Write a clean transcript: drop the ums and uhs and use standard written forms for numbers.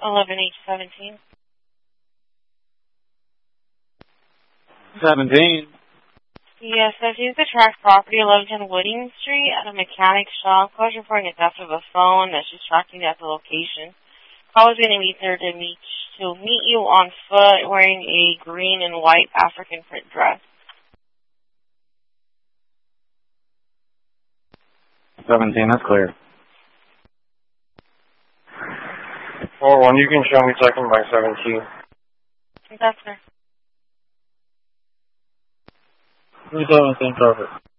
11H17. 17. Yes, I've used the track property, 1110 Wooding Street, at a mechanic shop. I was reporting a theft of a phone that she's tracking at the location. I was going to meet her to meet you on foot wearing a green and white African print dress. 17, that's clear. 4-1, you can show me second by 17. That's her. 317, perfect.